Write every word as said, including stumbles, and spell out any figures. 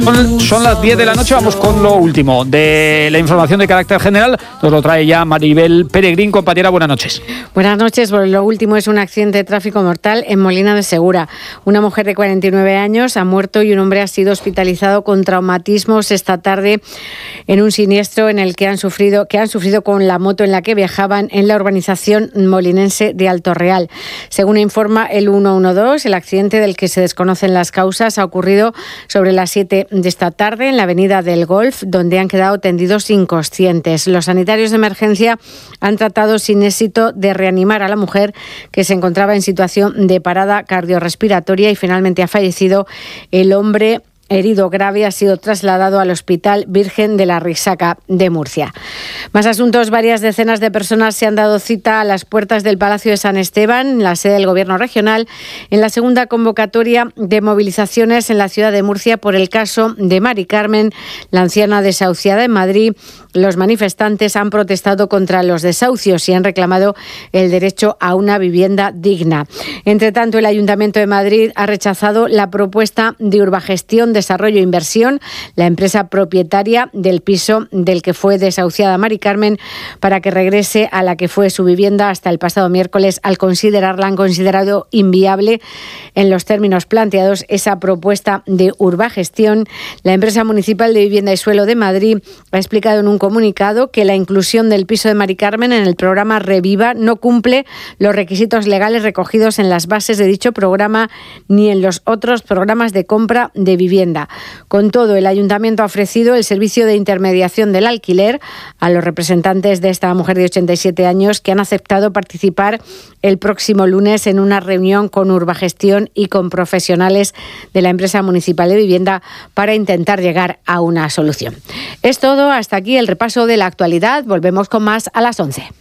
Son, son las diez de la noche, vamos con lo último de la información de carácter general. Nos lo trae ya Maribel Peregrín, compañera. Buenas noches. Buenas noches. Bueno, lo último es un accidente de tráfico mortal en Molina de Segura. Una mujer de cuarenta y nueve años ha muerto y un hombre ha sido hospitalizado con traumatismos esta tarde en un siniestro en el que han sufrido, que han sufrido con la moto en la que viajaban en la urbanización molinense de Alto Real. Según informa el ciento doce, el accidente del que se desconocen las causas ha ocurrido sobre las siete de esta tarde en la avenida del Golf, donde han quedado tendidos inconscientes. Los sanitarios de emergencia han tratado sin éxito de reanimar a la mujer, que se encontraba en situación de parada cardiorrespiratoria, y finalmente ha fallecido. El hombre herido grave ha sido trasladado al Hospital Virgen de la Risaca de Murcia. Más asuntos. Varias decenas de personas se han dado cita a las puertas del Palacio de San Esteban, la sede del Gobierno regional, en la segunda convocatoria de movilizaciones en la ciudad de Murcia por el caso de Mari Carmen, la anciana desahuciada en Madrid. Los manifestantes han protestado contra los desahucios y han reclamado el derecho a una vivienda digna. Entre tanto, el Ayuntamiento de Madrid ha rechazado la propuesta de Urbagestión Desarrollo e Inversión, la empresa propietaria del piso del que fue desahuciada Mari Carmen, para que regrese a la que fue su vivienda hasta el pasado miércoles, al considerarla, han considerado inviable en los términos planteados esa propuesta de Urbagestión. La empresa municipal de Vivienda y Suelo de Madrid ha explicado en un comunicado que la inclusión del piso de Mari Carmen en el programa Reviva no cumple los requisitos legales recogidos en las bases de dicho programa ni en los otros programas de compra de vivienda. Con todo, el Ayuntamiento ha ofrecido el servicio de intermediación del alquiler a los representantes de esta mujer de ochenta y siete años, que han aceptado participar el próximo lunes en una reunión con Urbagestión y con profesionales de la empresa municipal de vivienda para intentar llegar a una solución. Es todo. Hasta aquí el repaso de la actualidad. Volvemos con más a las once.